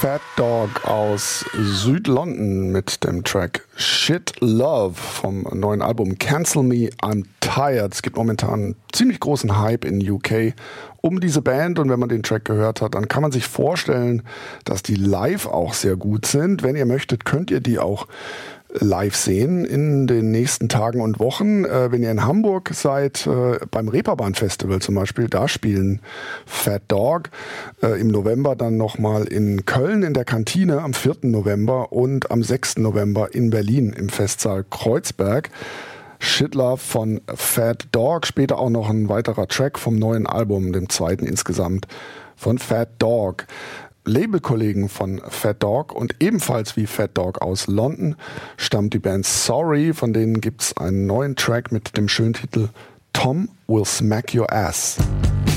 Fat Dog aus Südlondon mit dem Track Shit Love vom neuen Album Cancel Me, I'm Tired. Es gibt momentan einen ziemlich großen Hype in UK um diese Band und wenn man den Track gehört hat, dann kann man sich vorstellen, dass die live auch sehr gut sind. Wenn ihr möchtet, könnt ihr die auch live sehen in den nächsten Tagen und Wochen. Wenn ihr in Hamburg seid, beim Reeperbahn Festival zum Beispiel, da spielen Fat Dog. Im November dann nochmal in Köln in der Kantine am 4. November und am 6. November in Berlin im Festsaal Kreuzberg. Shit Love von Fat Dog, später auch noch ein weiterer Track vom neuen Album, dem zweiten insgesamt von Fat Dog. Labelkollegen von Fat Dog und ebenfalls wie Fat Dog aus London stammt die Band Sorry, von denen gibt's einen neuen Track mit dem schönen Titel Tom Will Smack Your Ass.